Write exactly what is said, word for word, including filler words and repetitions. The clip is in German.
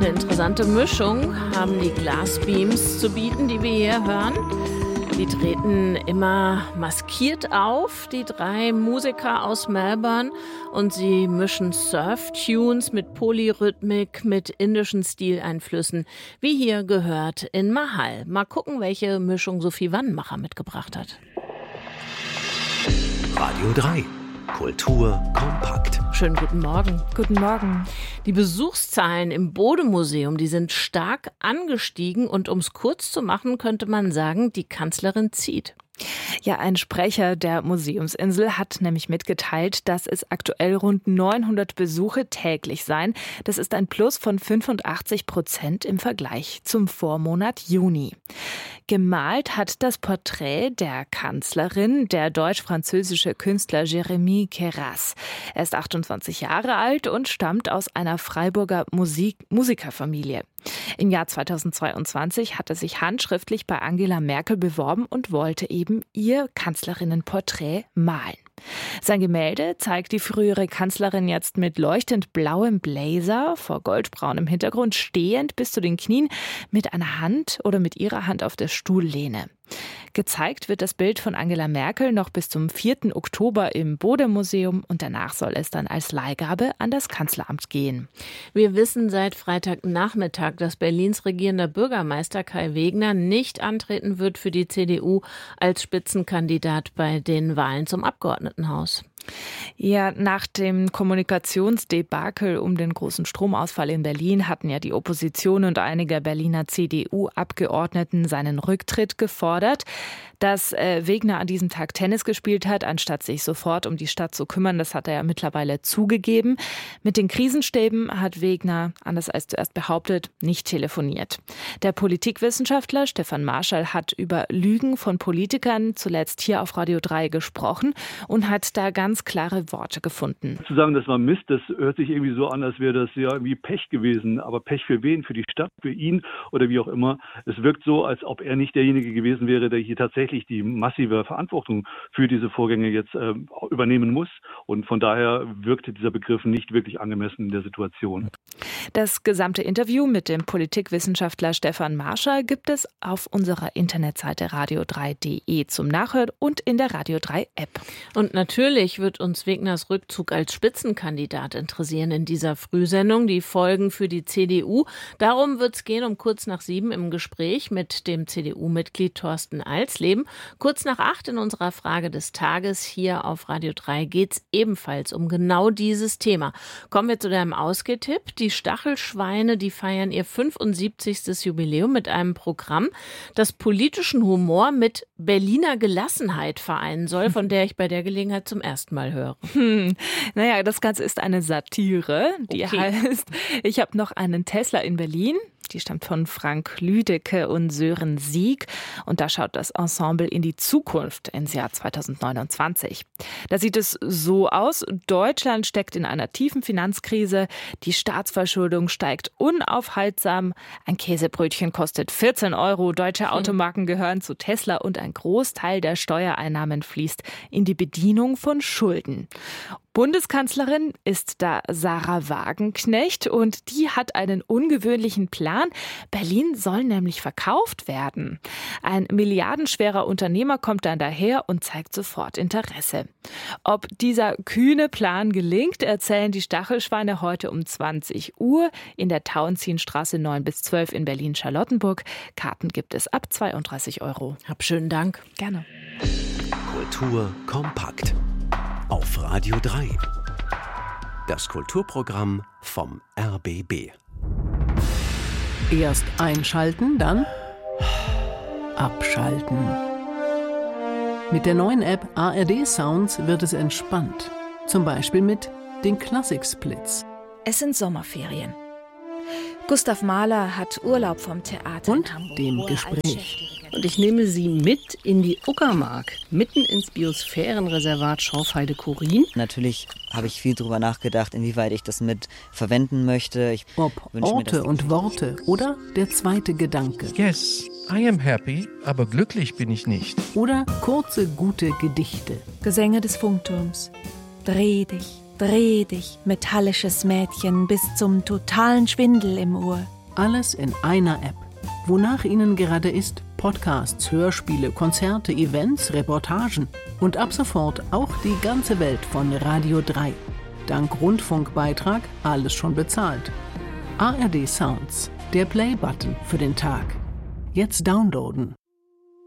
Eine interessante Mischung haben die Glassbeams zu bieten, die wir hier hören. Die treten immer maskiert auf, die drei Musiker aus Melbourne, und sie mischen Surf-Tunes mit Polyrhythmik, mit indischen Stileinflüssen, wie hier gehört in Mahal. Mal gucken, welche Mischung Sophie Wannmacher mitgebracht hat. Radio drei. Kultur kompakt. Schönen guten Morgen. Guten Morgen. Die Besuchszahlen im Bode-Museum, die sind stark angestiegen und um es kurz zu machen, könnte man sagen, die Kanzlerin zieht. Ja, ein Sprecher der Museumsinsel hat nämlich mitgeteilt, dass es aktuell rund neunhundert Besuche täglich seien. Das ist ein Plus von fünfundachtzig Prozent im Vergleich zum Vormonat Juni. Gemalt hat das Porträt der Kanzlerin der deutsch-französische Künstler Jérémy Queyras. Er ist achtundzwanzig Jahre alt und stammt aus einer Freiburger Musik- Musikerfamilie. Im Jahr zweitausendzweiundzwanzig hat er sich handschriftlich bei Angela Merkel beworben und wollte eben ihr Kanzlerinnenporträt malen. Sein Gemälde zeigt die frühere Kanzlerin jetzt mit leuchtend blauem Blazer vor goldbraunem Hintergrund stehend bis zu den Knien mit einer Hand oder mit ihrer Hand auf der Stuhllehne. Gezeigt wird das Bild von Angela Merkel noch bis zum vierten Oktober im Bode-Museum und danach soll es dann als Leihgabe an das Kanzleramt gehen. Wir wissen seit Freitagnachmittag, dass Berlins regierender Bürgermeister Kai Wegner nicht antreten wird für die C D U als Spitzenkandidat bei den Wahlen zum Abgeordnetenhaus. Ja, nach dem Kommunikationsdebakel um den großen Stromausfall in Berlin hatten ja die Opposition und einige Berliner C D U-Abgeordneten seinen Rücktritt gefordert. Dass äh, Wegner an diesem Tag Tennis gespielt hat, anstatt sich sofort um die Stadt zu kümmern, das hat er ja mittlerweile zugegeben. Mit den Krisenstäben hat Wegner, anders als zuerst behauptet, nicht telefoniert. Der Politikwissenschaftler Stefan Marschall hat über Lügen von Politikern zuletzt hier auf Radio drei gesprochen und hat da ganz klare Worte gefunden. Zu sagen, das war Mist, das hört sich irgendwie so an, als wäre das ja irgendwie Pech gewesen. Aber Pech für wen? Für die Stadt, für ihn oder wie auch immer. Es wirkt so, als ob er nicht derjenige gewesen wäre, der hier tatsächlich die massive Verantwortung für diese Vorgänge jetzt äh, übernehmen muss. Und von daher wirkte dieser Begriff nicht wirklich angemessen in der Situation. Das gesamte Interview mit dem Politikwissenschaftler Stefan Marschall gibt es auf unserer Internetseite radio drei punkt de zum Nachhören und in der Radio drei App. Und natürlich wird uns Wegners Rückzug als Spitzenkandidat interessieren in dieser Frühsendung, die Folgen für die C D U. Darum wird es gehen um kurz nach sieben im Gespräch mit dem C D U-Mitglied Thorsten Alsleben. Kurz nach acht in unserer Frage des Tages hier auf Radio drei geht es ebenfalls um genau dieses Thema. Kommen wir zu deinem Ausgehtipp. Die Stachelschweine, die feiern ihr fünfundsiebzigstes Jubiläum mit einem Programm, das politischen Humor mit Berliner Gelassenheit vereinen soll, von der ich bei der Gelegenheit zum ersten Mal höre. Hm. Naja, das Ganze ist eine Satire, die okay. heißt, ich habe noch einen Tesla in Berlin. Die stammt von Frank Lüdecke und Sören Sieg. Und da schaut das Ensemble in die Zukunft ins Jahr zweitausendneunundzwanzig. Da sieht es so aus. Deutschland steckt in einer tiefen Finanzkrise. Die Staatsverschuldung steigt unaufhaltsam. Ein Käsebrötchen kostet vierzehn Euro. Deutsche Automarken gehören zu Tesla und ein Großteil der Steuereinnahmen fließt in die Bedienung von Schulden. Bundeskanzlerin ist da Sarah Wagenknecht und die hat einen ungewöhnlichen Plan. Berlin soll nämlich verkauft werden. Ein milliardenschwerer Unternehmer kommt dann daher und zeigt sofort Interesse. Ob dieser kühne Plan gelingt, erzählen die Stachelschweine heute um zwanzig Uhr in der Tauentzienstraße neun bis zwölf in Berlin-Charlottenburg. Karten gibt es ab zweiunddreißig Euro. Hab schönen Dank. Gerne. Kultur kompakt. Auf Radio drei. Das Kulturprogramm vom R B B. Erst einschalten, dann abschalten. Mit der neuen App A R D Sounds wird es entspannt. Zum Beispiel mit den Classic Splits. Es sind Sommerferien. Gustav Mahler hat Urlaub vom Theater und in Hamburg, dem Gespräch. Und ich nehme Sie mit in die Uckermark, mitten ins Biosphärenreservat Schorfheide-Chorin. Natürlich habe ich viel darüber nachgedacht, inwieweit ich das mit verwenden möchte. Ich Ob Orte und Worte oder der zweite Gedanke. Yes, I am happy, aber glücklich bin ich nicht. Oder kurze, gute Gedichte. Gesänge des Funkturms. Dreh dich, dreh dich, metallisches Mädchen, bis zum totalen Schwindel im Ohr. Alles in einer App. Wonach Ihnen gerade ist, Podcasts, Hörspiele, Konzerte, Events, Reportagen und ab sofort auch die ganze Welt von Radio drei. Dank Rundfunkbeitrag alles schon bezahlt. A R D Sounds, der Play-Button für den Tag. Jetzt downloaden.